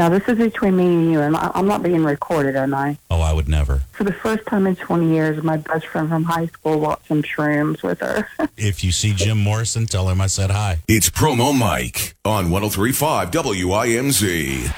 Now, this is between me and you, and I'm not being recorded, am I? Oh, I would never. For the first time in 20 years, my best friend from high school walked some shrooms with her. If you see Jim Morrison, tell him I said hi. It's Promo Mike on 103.5 WIMZ.